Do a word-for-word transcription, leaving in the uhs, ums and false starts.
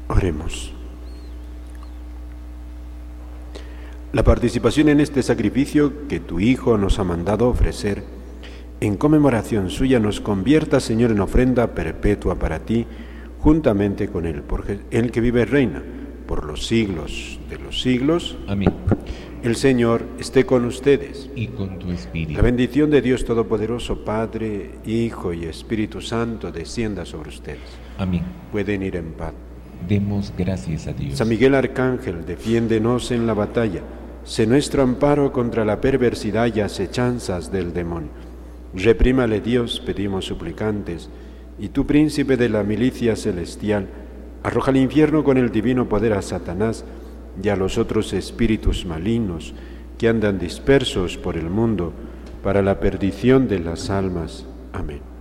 Oremos. La participación en este sacrificio que tu Hijo nos ha mandado ofrecer, en conmemoración suya nos convierta, Señor, en ofrenda perpetua para ti, juntamente con Él, por Él que vive y reina por los siglos de los siglos. Amén. El Señor esté con ustedes. Y con tu espíritu. La bendición de Dios Todopoderoso, Padre, Hijo y Espíritu Santo, descienda sobre ustedes. Amén. Pueden ir en paz. Demos gracias a Dios. San Miguel Arcángel, defiéndenos en la batalla. Sé nuestro amparo contra la perversidad y acechanzas del demonio. Reprímale Dios, pedimos suplicantes, y tú, príncipe de la milicia celestial, arroja al infierno con el divino poder a Satanás y a los otros espíritus malignos que andan dispersos por el mundo para la perdición de las almas. Amén.